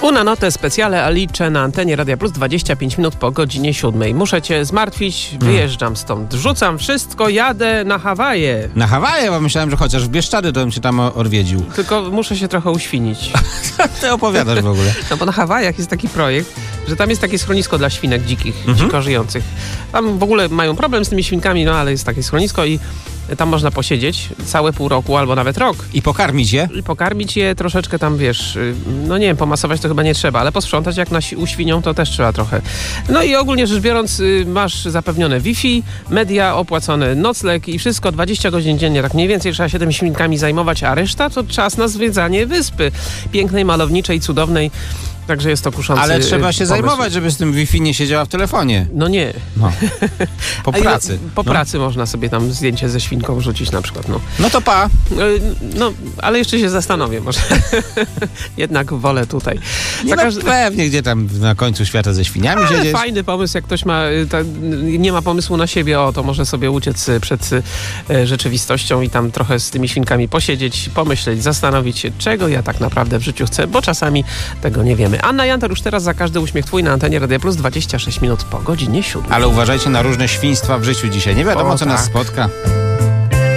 Una notte speciale Alice na antenie Radia Plus 25 minut po godzinie 7. Muszę cię zmartwić, wyjeżdżam stąd. Rzucam wszystko, jadę na Hawaje. Na Hawaje? Bo myślałem, że chociaż w Bieszczady to bym się tam odwiedził. Tylko muszę się trochę uświnić. Ty opowiadasz w ogóle. No bo na Hawajach jest taki projekt, że tam jest takie schronisko dla świnek dzikich, dziko żyjących. Tam w ogóle mają problem z tymi świnkami, no ale jest takie schronisko i tam można posiedzieć całe pół roku albo nawet rok. I pokarmić je? I pokarmić je troszeczkę tam, wiesz, no nie wiem, pomasować to chyba nie trzeba, ale posprzątać jak u świnią to też trzeba trochę. No i ogólnie rzecz biorąc masz zapewnione Wi-Fi, media, opłacony nocleg i wszystko 20 godzin dziennie, tak mniej więcej trzeba się tymi świnkami zajmować, a reszta to czas na zwiedzanie wyspy. Pięknej, malowniczej, cudownej. Także jest to kuszący Ale trzeba się pomysł. zajmować, żeby z tym Wi-Fi nie siedziała w telefonie. No nie. No. Po pracy. Po pracy można sobie tam zdjęcie ze świnką wrzucić na przykład. No to pa. No, ale jeszcze się zastanowię, może jednak wolę tutaj. Pewnie gdzie tam na końcu świata ze świniami siedzieć. Fajny pomysł, jak ktoś nie ma pomysłu na siebie, to może sobie uciec przed rzeczywistością i tam trochę z tymi świnkami posiedzieć, pomyśleć, zastanowić się, czego ja tak naprawdę w życiu chcę, bo czasami tego nie wiemy. Anna Jantar już teraz za każdy uśmiech twój na antenie Radia Plus 26 minut po godzinie 7. Ale uważajcie na różne świństwa w życiu dzisiaj. Nie wiadomo, co nas spotka.